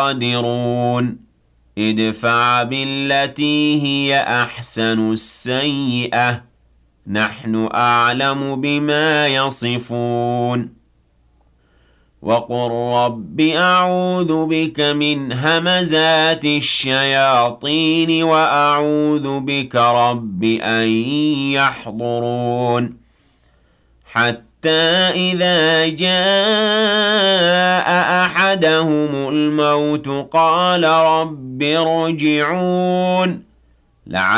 قادرون ادفع بالتي هي أحسن السيئة نحن أعلم بما يصفون وقل رب أعوذ بك من همزات الشياطين وأعوذ بك رب أن يحضرون حتى إذا جاء أحدهم الموت قال رب ارجعون